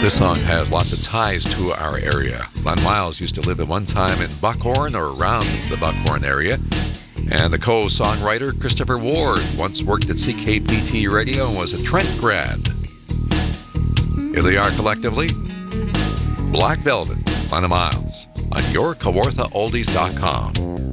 This song has lots of ties to our area. Len Miles used to live at one time in Buckhorn or around the Buckhorn area. And the co-songwriter Christopher Ward once worked at CKPT Radio and was a Trent grad. Here they are collectively. Black Velvet, Len Miles, on yourkawarthaoldies.com.